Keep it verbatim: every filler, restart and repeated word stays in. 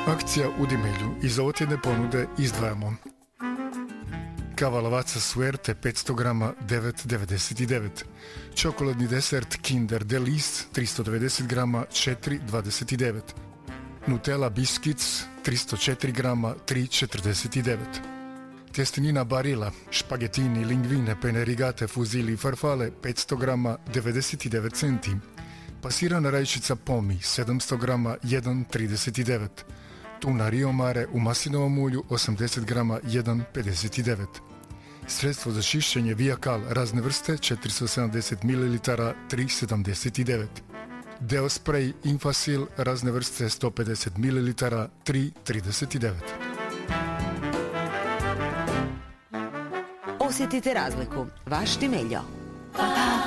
Akcija u Dimelju. Iz ovotjedne ponude izdvajamo kava Lavazza Suerte petsto grama devet devedeset devet, čokoladni desert Kinder Delice tristo devedeset grama četiri dvadeset devet, Nutella Biscuits tristo četiri grama tri četrdeset devet, tjestenina Barilla, špagetini, linguine, pene rigate, fuzili i farfale petsto grama devedeset devet centi, pasirana rajčica Pomi sedamsto grama jedan trideset devet, tuna Rio Mare u maslinovom ulju osamdeset grama jedan pedeset devet, sredstvo za čišćenje Viacal razne vrste četiristo sedamdeset mililitara tri sedamdeset devet, deo spray Infasil razne vrste sto pedeset mililitara tri trideset devet. Osjetite razliku. Vaš Dimelio.